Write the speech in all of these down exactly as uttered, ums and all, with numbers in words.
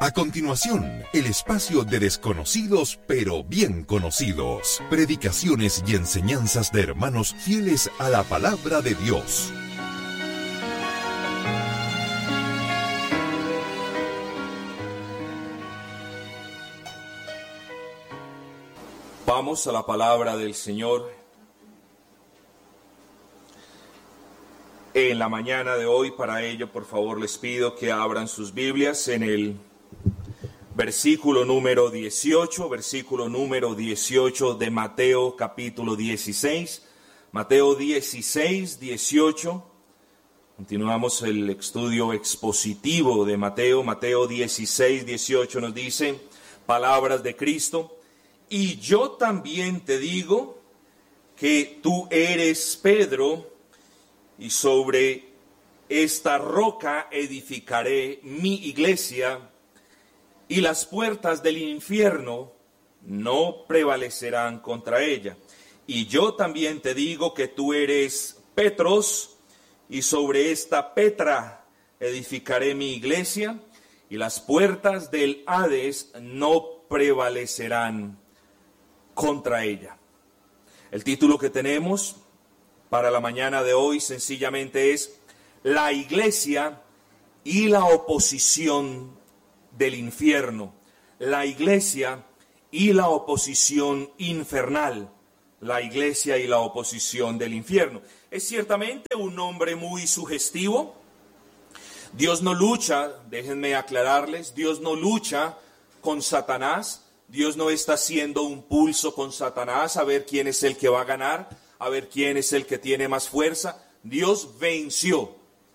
A continuación, el espacio de desconocidos pero bien conocidos. Predicaciones y enseñanzas de hermanos fieles a la palabra de Dios. Vamos a la palabra del Señor. En la mañana de hoy, para ello, por favor, les pido que abran sus Biblias en el versículo número dieciocho, versículo número dieciocho de Mateo capítulo dieciséis. Mateo dieciséis, dieciocho. Continuamos el estudio expositivo de Mateo. Mateo dieciséis, dieciocho nos dice, palabras de Cristo. Y yo también te digo que tú eres Pedro, y sobre esta roca edificaré mi iglesia, y las puertas del infierno no prevalecerán contra ella. Y yo también te digo que tú eres Petros, y sobre esta Petra edificaré mi iglesia, y las puertas del Hades no prevalecerán contra ella. El título que tenemos para la mañana de hoy sencillamente es La iglesia y la oposición del infierno. La iglesia y la oposición infernal. La iglesia y la oposición del infierno. Es ciertamente un nombre muy sugestivo. Dios no lucha, déjenme aclararles, Dios no lucha con Satanás. Dios no está haciendo un pulso con Satanás a ver quién es el que va a ganar, a ver quién es el que tiene más fuerza. Dios venció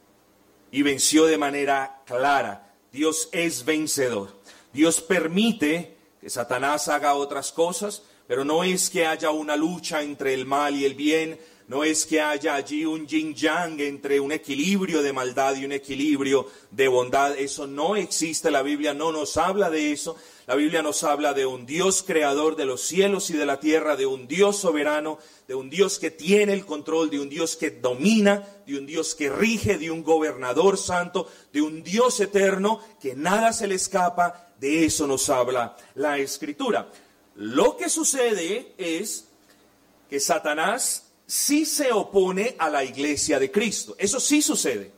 y venció de manera clara. Dios es vencedor. Dios permite que Satanás haga otras cosas, pero no es que haya una lucha entre el mal y el bien, no es que haya allí un yin-yang entre un equilibrio de maldad y un equilibrio de bondad. Eso no existe, la Biblia no nos habla de eso. La Biblia nos habla de un Dios creador de los cielos y de la tierra, de un Dios soberano, de un Dios que tiene el control, de un Dios que domina, de un Dios que rige, de un gobernador santo, de un Dios eterno, que nada se le escapa. De eso nos habla la Escritura. Lo que sucede es que Satanás sí se opone a la iglesia de Cristo. Eso sí sucede.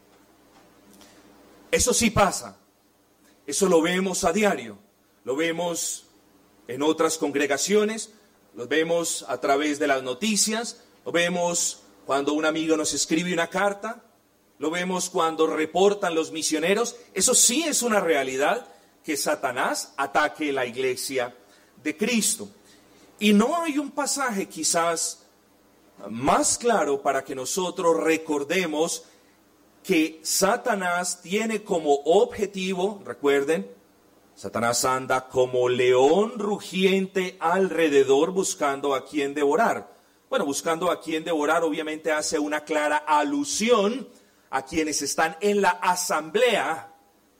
Eso sí pasa. Eso lo vemos a diario. Lo vemos en otras congregaciones, lo vemos a través de las noticias, lo vemos cuando un amigo nos escribe una carta, lo vemos cuando reportan los misioneros. Eso sí es una realidad, que Satanás ataque la iglesia de Cristo. Y no hay un pasaje quizás más claro para que nosotros recordemos que Satanás tiene como objetivo, recuerden, Satanás anda como león rugiente alrededor buscando a quien devorar. Bueno, buscando a quien devorar obviamente hace una clara alusión a quienes están en la asamblea.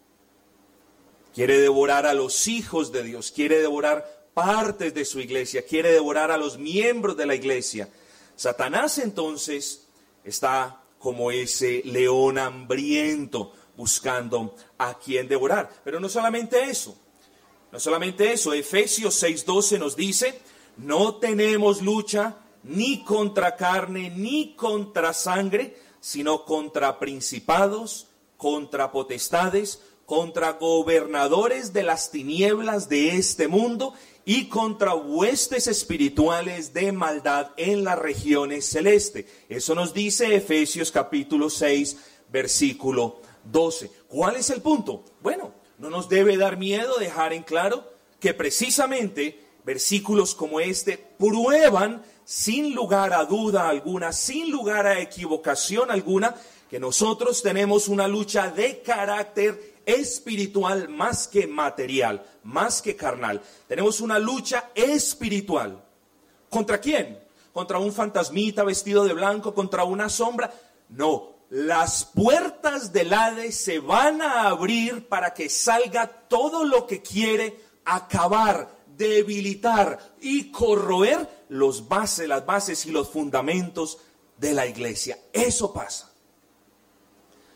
Quiere devorar a los hijos de Dios, quiere devorar partes de su iglesia, quiere devorar a los miembros de la iglesia. Satanás entonces está como ese león hambriento, buscando a quien devorar. Pero no solamente eso, no solamente eso. Efesios seis doce nos dice, no tenemos lucha ni contra carne ni contra sangre, sino contra principados, contra potestades, contra gobernadores de las tinieblas de este mundo y contra huestes espirituales de maldad en las regiones celestes. Eso nos dice Efesios capítulo seis, versículo doce. ¿Cuál es el punto? Bueno, no nos debe dar miedo dejar en claro que precisamente versículos como este prueban sin lugar a duda alguna, sin lugar a equivocación alguna, que nosotros tenemos una lucha de carácter espiritual más que material, más que carnal. Tenemos una lucha espiritual. ¿Contra quién? ¿Contra un fantasmita vestido de blanco? ¿Contra una sombra? No. Las puertas del Hades se van a abrir para que salga todo lo que quiere acabar, debilitar y corroer los bases, las bases y los fundamentos de la iglesia. Eso pasa.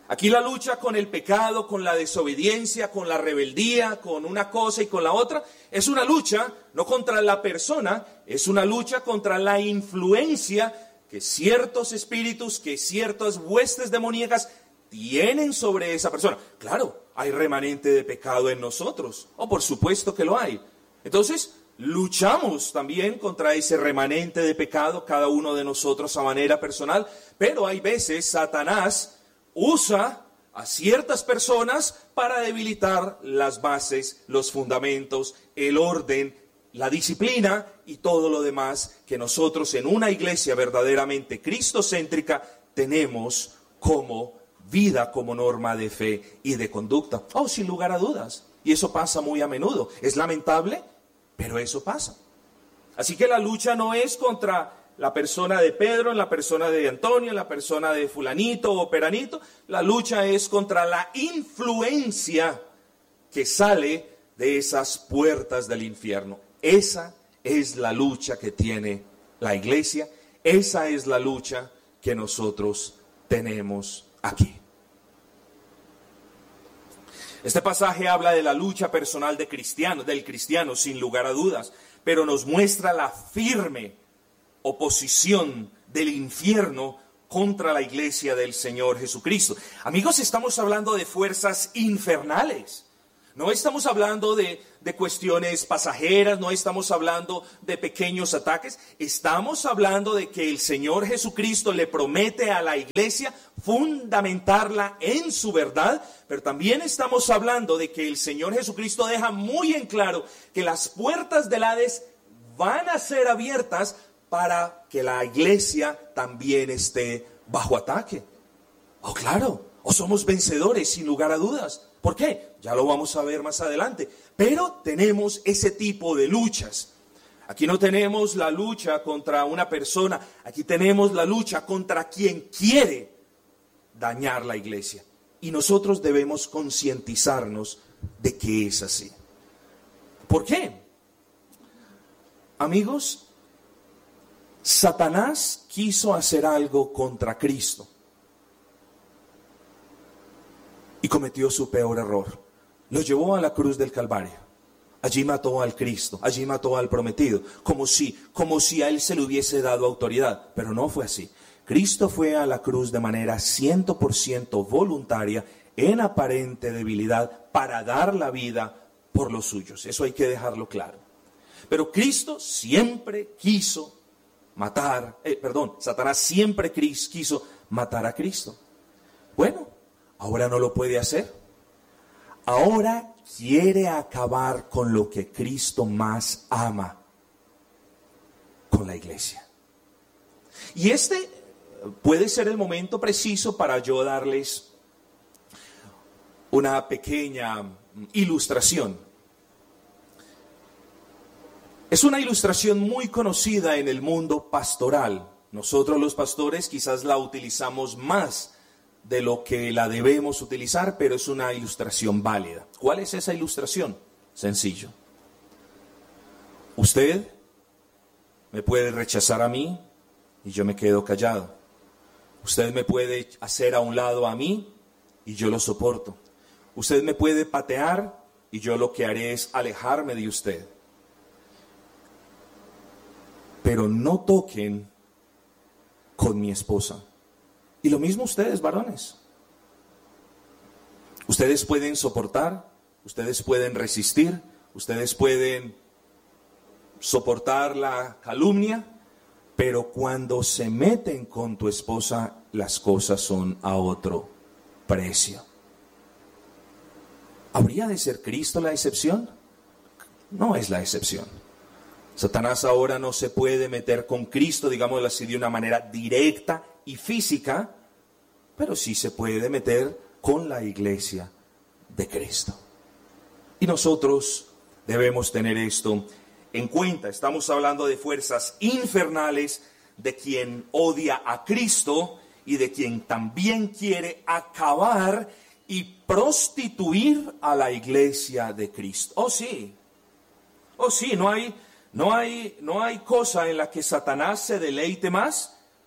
Aquí la lucha con el pecado, con la desobediencia, con la rebeldía, con una cosa y con la otra, es una lucha no contra la persona, es una lucha contra la influencia que ciertos espíritus, que ciertas huestes demoníacas tienen sobre esa persona. Claro, hay remanente de pecado en nosotros, o por supuesto que lo hay. Entonces, luchamos también contra ese remanente de pecado, cada uno de nosotros a manera personal, pero hay veces Satanás usa a ciertas personas para debilitar las bases, los fundamentos, el orden, la disciplina y todo lo demás que nosotros en una iglesia verdaderamente cristocéntrica tenemos como vida, como norma de fe y de conducta. Oh, sin lugar a dudas. Y eso pasa muy a menudo. Es lamentable, pero eso pasa. Así que la lucha no es contra la persona de Pedro, en la persona de Antonio, en la persona de fulanito o peranito. La lucha es contra la influencia que sale de esas puertas del infierno. Esa es la lucha que tiene la iglesia. Esa es la lucha que nosotros tenemos aquí. Este pasaje habla de la lucha personal de cristiano, del cristiano, sin lugar a dudas, pero nos muestra la firme oposición del infierno contra la iglesia del Señor Jesucristo. Amigos, estamos hablando de fuerzas infernales. No estamos hablando de, de cuestiones pasajeras, no estamos hablando de pequeños ataques. Estamos hablando de que el Señor Jesucristo le promete a la iglesia fundamentarla en su verdad, pero también estamos hablando de que el Señor Jesucristo deja muy en claro que las puertas del Hades van a ser abiertas para que la iglesia también esté bajo ataque. Oh, claro, o somos vencedores sin lugar a dudas. ¿Por qué? Ya lo vamos a ver más adelante. Pero tenemos ese tipo de luchas. Aquí no tenemos la lucha contra una persona. Aquí tenemos la lucha contra quien quiere dañar la iglesia. Y nosotros debemos concientizarnos de que es así. ¿Por qué? Amigos, Satanás quiso hacer algo contra Cristo. Y cometió su peor error. Lo llevó a la cruz del Calvario. Allí mató al Cristo, allí mató al prometido, como si, como si a él se le hubiese dado autoridad. Pero no fue así. Cristo fue a la cruz de manera cien por ciento voluntaria, en aparente debilidad, para dar la vida por los suyos. Eso hay que dejarlo claro. Pero Cristo siempre quiso matar, eh, perdón, Satanás siempre quiso matar a Cristo. Bueno, ahora no lo puede hacer. Ahora quiere acabar con lo que Cristo más ama, con la iglesia. Y este puede ser el momento preciso para yo darles una pequeña ilustración. Es una ilustración muy conocida en el mundo pastoral. Nosotros los pastores quizás la utilizamos más de lo que la debemos utilizar, pero es una ilustración válida. ¿Cuál es esa ilustración? Sencillo. Usted me puede rechazar a mí y yo me quedo callado. Usted me puede hacer a un lado a mí y yo lo soporto. Usted me puede patear y yo lo que haré es alejarme de usted. Pero no toquen con mi esposa. Y lo mismo ustedes, varones. Ustedes pueden soportar, ustedes pueden resistir, ustedes pueden soportar la calumnia, pero cuando se meten con tu esposa, las cosas son a otro precio. ¿Habría de ser Cristo la excepción? No es la excepción. Satanás ahora no se puede meter con Cristo, digámoslo así, de una manera directa y física, pero sí se puede meter con la iglesia de Cristo. Y nosotros debemos tener esto en cuenta. Estamos hablando de fuerzas infernales, de quien odia a Cristo y de quien también quiere acabar y prostituir a la iglesia de Cristo. Oh sí, oh sí, no hay, no hay, no hay cosa en la que Satanás se deleite más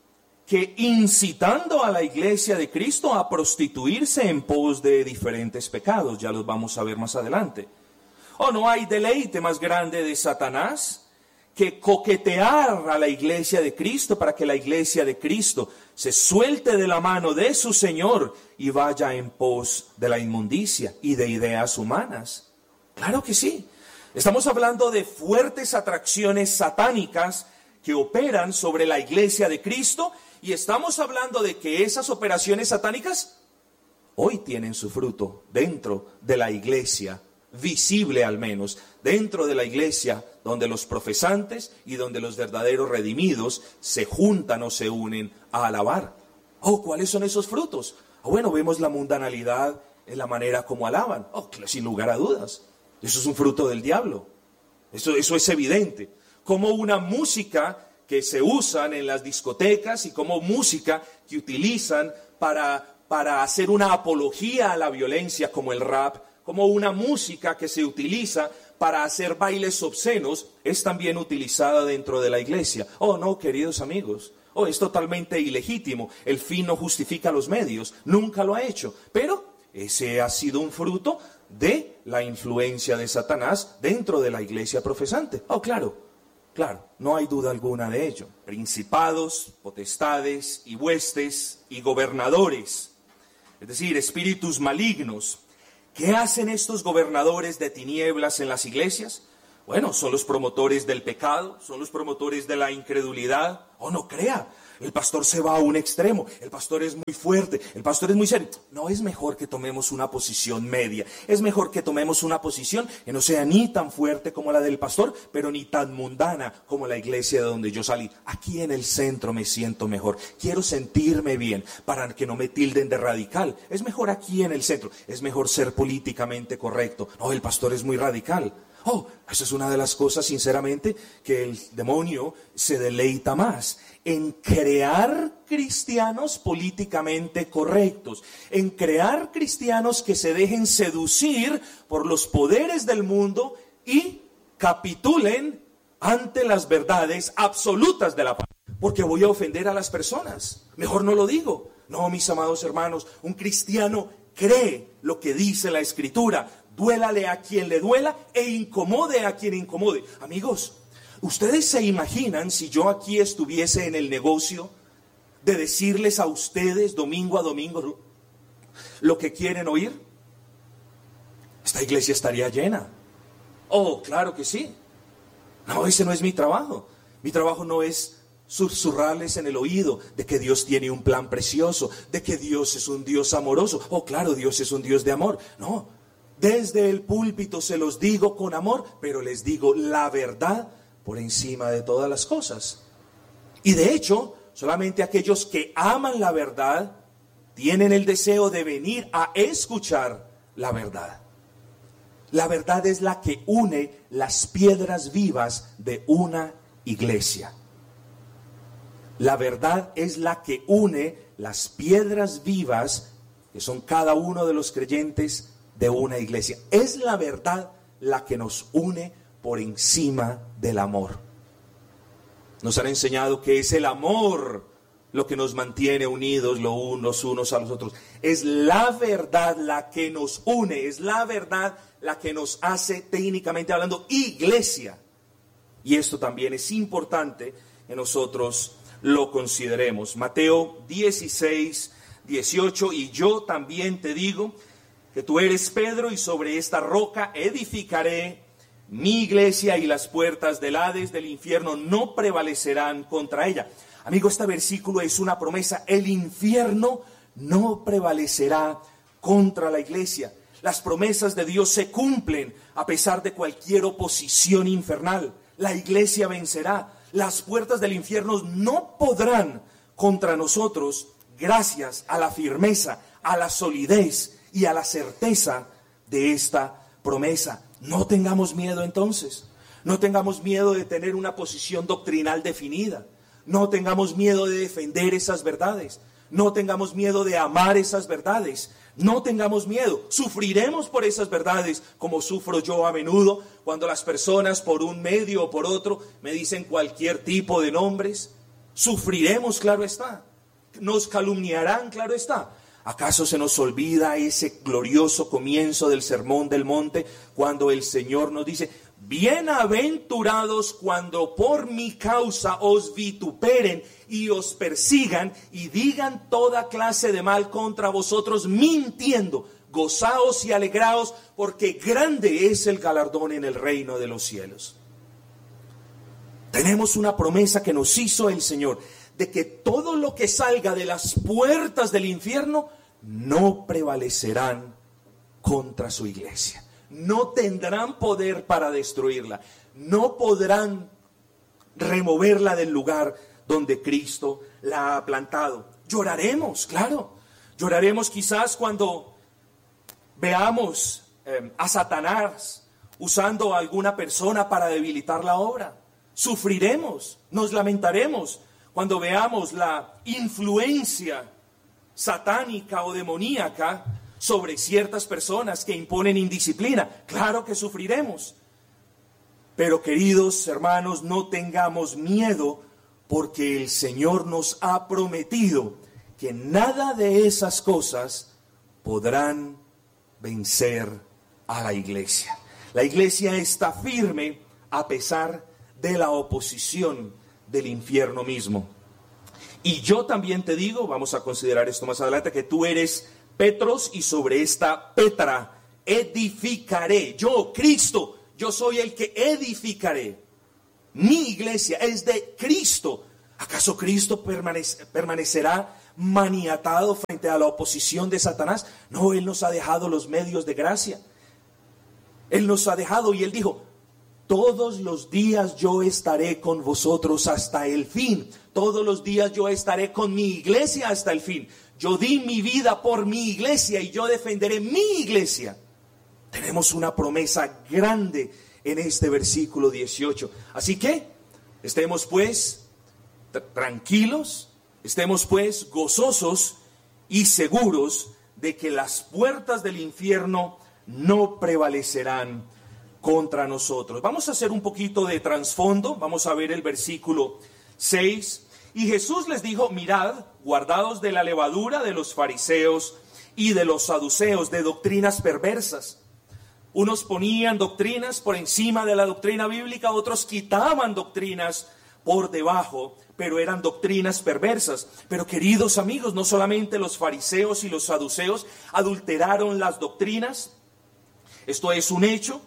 que incitando a la iglesia de Cristo a prostituirse en pos de diferentes pecados. Ya los vamos a ver más adelante. ¿O no hay deleite más grande de Satanás que coquetear a la iglesia de Cristo para que la iglesia de Cristo se suelte de la mano de su Señor y vaya en pos de la inmundicia y de ideas humanas? Claro que sí. Estamos hablando de fuertes atracciones satánicas que operan sobre la iglesia de Cristo, y estamos hablando de que esas operaciones satánicas hoy tienen su fruto dentro de la iglesia, visible al menos, dentro de la iglesia donde los profesantes y donde los verdaderos redimidos se juntan o se unen a alabar. Oh, ¿cuáles son esos frutos? Oh, bueno, vemos la mundanalidad en la manera como alaban. Oh, sin lugar a dudas. Eso es un fruto del diablo. Eso, eso es evidente. Como una música que se usan en las discotecas y como música que utilizan para, para hacer una apología a la violencia, como el rap, como una música que se utiliza para hacer bailes obscenos, es también utilizada dentro de la iglesia. Oh, no, queridos amigos. Oh, es totalmente ilegítimo. El fin no justifica los medios. Nunca lo ha hecho. Pero ese ha sido un fruto de la influencia de Satanás dentro de la iglesia profesante. Oh, claro. Claro, no hay duda alguna de ello. Principados, potestades y huestes y gobernadores, es decir, espíritus malignos. ¿Qué hacen estos gobernadores de tinieblas en las iglesias? Bueno, son los promotores del pecado, son los promotores de la incredulidad. Oh, no crea, el pastor se va a un extremo, el pastor es muy fuerte, el pastor es muy serio. No, es mejor que tomemos una posición media, es mejor que tomemos una posición que no sea ni tan fuerte como la del pastor, pero ni tan mundana como la iglesia de donde yo salí. Aquí en el centro me siento mejor, quiero sentirme bien para que no me tilden de radical. Es mejor aquí en el centro, es mejor ser políticamente correcto. No, el pastor es muy radical. Oh, esa es una de las cosas, sinceramente, que el demonio se deleita más, en crear cristianos políticamente correctos, en crear cristianos que se dejen seducir por los poderes del mundo y capitulen ante las verdades absolutas de la palabra. Porque voy a ofender a las personas. Mejor no lo digo. No, mis amados hermanos, un cristiano cree lo que dice la Escritura. Duélale a quien le duela e incomode a quien incomode. Amigos, ¿ustedes se imaginan si yo aquí estuviese en el negocio de decirles a ustedes domingo a domingo lo que quieren oír? Esta iglesia estaría llena. Oh, claro que sí. No, ese no es mi trabajo. Mi trabajo no es susurrarles en el oído de que Dios tiene un plan precioso, de que Dios es un Dios amoroso. Oh, claro, Dios es un Dios de amor. No. Desde el púlpito se los digo con amor, pero les digo la verdad por encima de todas las cosas. Y de hecho, solamente aquellos que aman la verdad tienen el deseo de venir a escuchar la verdad. La verdad es la que une las piedras vivas de una iglesia. La verdad es la que une las piedras vivas, que son cada uno de los creyentes de una iglesia. Es la verdad la que nos une por encima del amor. Nos han enseñado que es el amor lo que nos mantiene unidos los unos a los otros. Es la verdad la que nos une, es la verdad la que nos hace, técnicamente hablando, iglesia. Y esto también es importante que nosotros lo consideremos. Mateo dieciséis, dieciocho, y yo también te digo que tú eres Pedro, y sobre esta roca edificaré mi iglesia, y las puertas del Hades, del infierno, no prevalecerán contra ella. Amigo, este versículo es una promesa. El infierno no prevalecerá contra la iglesia. Las promesas de Dios se cumplen a pesar de cualquier oposición infernal. La iglesia vencerá. Las puertas del infierno no podrán contra nosotros, gracias a la firmeza, a la solidez y a la certeza de esta promesa. No tengamos miedo entonces. No tengamos miedo de tener una posición doctrinal definida. No tengamos miedo de defender esas verdades. No tengamos miedo de amar esas verdades. No tengamos miedo. Sufriremos por esas verdades, como sufro yo a menudo cuando las personas por un medio o por otro me dicen cualquier tipo de nombres. Sufriremos, claro está. nos calumniarán, claro está. ¿Acaso se nos olvida ese glorioso comienzo del Sermón del Monte, cuando el Señor nos dice: bienaventurados cuando por mi causa os vituperen y os persigan y digan toda clase de mal contra vosotros mintiendo? Gozaos y alegraos, porque grande es el galardón en el reino de los cielos. Tenemos una promesa que nos hizo el Señor, de que todo lo que salga de las puertas del infierno no prevalecerán contra su iglesia. No tendrán poder para destruirla. No podrán removerla del lugar donde Cristo la ha plantado. Lloraremos, claro. Lloraremos quizás cuando veamos eh, a Satanás usando a alguna persona para debilitar la obra. Sufriremos, nos lamentaremos cuando veamos la influencia satánica o demoníaca sobre ciertas personas que imponen indisciplina. Claro que sufriremos. Pero queridos hermanos, no tengamos miedo, porque el Señor nos ha prometido que nada de esas cosas podrán vencer a la iglesia. La iglesia está firme a pesar de la oposición del infierno mismo. Y yo también te digo, vamos a considerar esto más adelante, que tú eres Petros, y sobre esta Petra edificaré. Yo, Cristo, yo soy el que edificaré. Mi iglesia es de Cristo. ¿Acaso Cristo permanece, permanecerá maniatado frente a la oposición de Satanás? No, Él nos ha dejado los medios de gracia. Él nos ha dejado, y Él dijo: todos los días yo estaré con vosotros hasta el fin. Todos los días yo estaré con mi iglesia hasta el fin. Yo di mi vida por mi iglesia y yo defenderé mi iglesia. Tenemos una promesa grande en este versículo dieciocho. Así que estemos pues tranquilos, estemos pues gozosos y seguros de que las puertas del infierno no prevalecerán contra nosotros. Vamos a hacer un poquito de trasfondo. Vamos a ver el versículo seis. Y Jesús les dijo: mirad, guardaos de la levadura de los fariseos y de los saduceos, de doctrinas perversas. Unos ponían doctrinas por encima de la doctrina bíblica, otros quitaban doctrinas por debajo, pero eran doctrinas perversas. Pero queridos amigos, no solamente los fariseos y los saduceos adulteraron las doctrinas, esto es un hecho,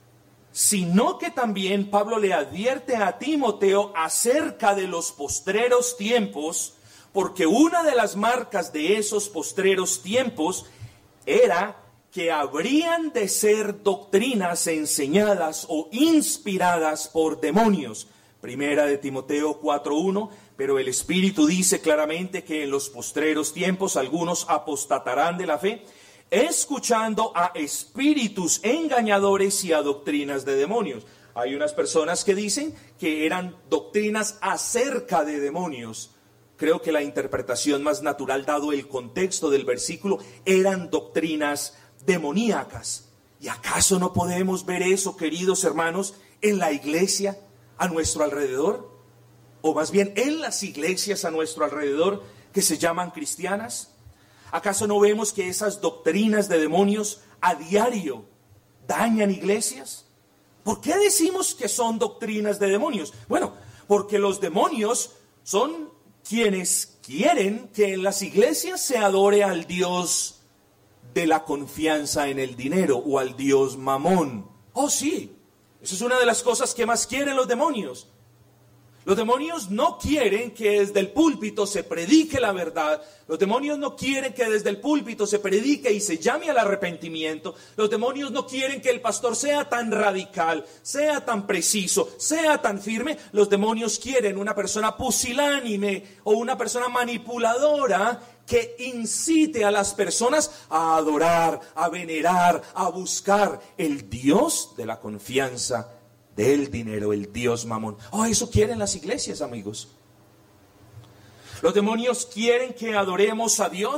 sino que también Pablo le advierte a Timoteo acerca de los postreros tiempos, porque una de las marcas de esos postreros tiempos era que habrían de ser doctrinas enseñadas o inspiradas por demonios. Primera de Timoteo cuatro uno, pero el Espíritu dice claramente que en los postreros tiempos algunos apostatarán de la fe, escuchando a espíritus engañadores y a doctrinas de demonios. Hay unas personas que dicen que eran doctrinas acerca de demonios. Creo que la interpretación más natural, dado el contexto del versículo, eran doctrinas demoníacas. ¿Y acaso no podemos ver eso, queridos hermanos, en la iglesia a nuestro alrededor? O más bien en las iglesias a nuestro alrededor que se llaman cristianas. ¿Acaso no vemos que esas doctrinas de demonios a diario dañan iglesias? ¿Por qué decimos que son doctrinas de demonios? Bueno, porque los demonios son quienes quieren que en las iglesias se adore al Dios de la confianza en el dinero o al Dios Mamón. Oh, sí, eso es una de las cosas que más quieren los demonios. Los demonios no quieren que desde el púlpito se predique la verdad. Los demonios no quieren que desde el púlpito se predique y se llame al arrepentimiento. Los demonios no quieren que el pastor sea tan radical, sea tan preciso, sea tan firme. Los demonios quieren una persona pusilánime o una persona manipuladora que incite a las personas a adorar, a venerar, a buscar el Dios de la confianza del dinero, el Dios Mamón. Oh, eso quieren las iglesias, amigos. Los demonios quieren que adoremos a Dios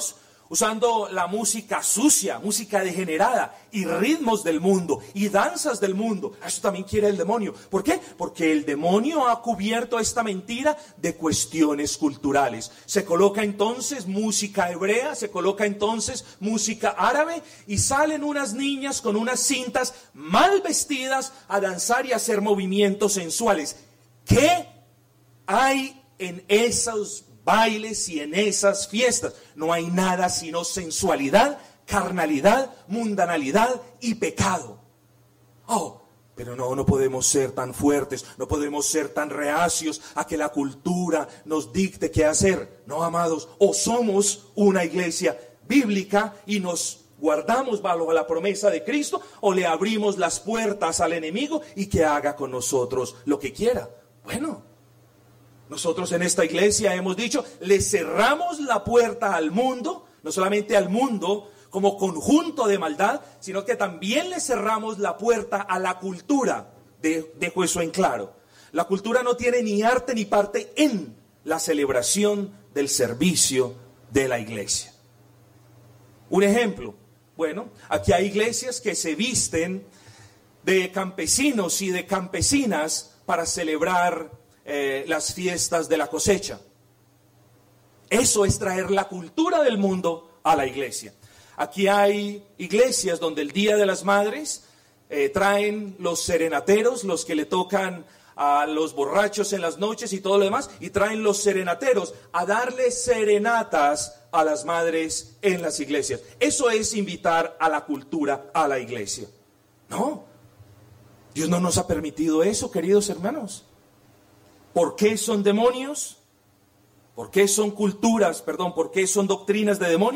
usando la música sucia, música degenerada y ritmos del mundo y danzas del mundo. Eso también quiere el demonio. ¿Por qué? Porque el demonio ha cubierto esta mentira de cuestiones culturales. Se coloca entonces música hebrea, se coloca entonces música árabe y salen unas niñas con unas cintas mal vestidas a danzar y a hacer movimientos sensuales. ¿Qué hay en esos bailes y en esas fiestas? No hay nada sino sensualidad, carnalidad, mundanalidad y pecado. Oh, pero no, no podemos ser tan fuertes, no podemos ser tan reacios a que la cultura nos dicte qué hacer. No, amados, o somos una iglesia bíblica y nos guardamos bajo la promesa de Cristo, o le abrimos las puertas al enemigo y que haga con nosotros lo que quiera. Bueno, nosotros en esta iglesia hemos dicho, le cerramos la puerta al mundo, no solamente al mundo como conjunto de maldad, sino que también le cerramos la puerta a la cultura. De, dejo eso en claro. La cultura no tiene ni arte ni parte en la celebración del servicio de la iglesia. Un ejemplo, bueno, aquí hay iglesias que se visten de campesinos y de campesinas para celebrar eh, las fiestas de la cosecha. Eso es traer la cultura del mundo a la iglesia. Aquí hay iglesias donde el Día de las Madres eh, traen los serenateros, los que le tocan a los borrachos en las noches y todo lo demás, y traen los serenateros a darles serenatas a las madres en las iglesias. Eso es invitar a la cultura a la iglesia. No, Dios no nos ha permitido eso, queridos hermanos. ¿Por qué son demonios? ¿Por qué son culturas, perdón, por qué son doctrinas de demonios?